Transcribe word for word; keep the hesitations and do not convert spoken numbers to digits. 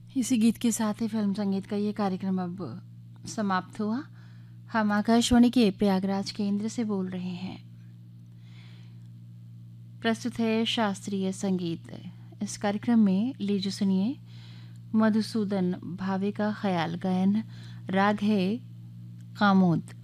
इसी गीत के साथ ही फिल्म संगीत का ये कार्यक्रम अब समाप्त हुआ। हम आकाशवाणी के प्रयागराज केंद्र से बोल रहे हैं। प्रस्तुत है शास्त्रीय संगीत। इस कार्यक्रम में लीजिए सुनिए मधुसूदन भावे का ख्याल गायन। राग है कामोद।